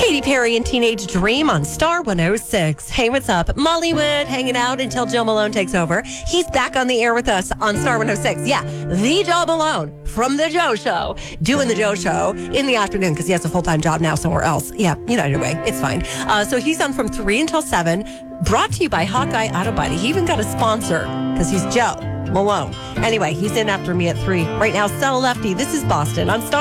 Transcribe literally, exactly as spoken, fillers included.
Katy Perry and Teenage Dream on Star one oh six. Hey, what's up? Mollywood hanging out until Joe Malone takes over. He's back on the air with us on Star one oh six. Yeah, the Joe Malone from The Joe Show, doing The Joe Show in the afternoon because he has a full-time job now somewhere else. Yeah, you know, anyway, it's fine. Uh, so he's on from three until seven, brought to you by Hawkeye Auto Body. He even got a sponsor because he's Joe Malone. Anyway, he's in after me at three. Right now, Sell Lefty. This is Boston on Star.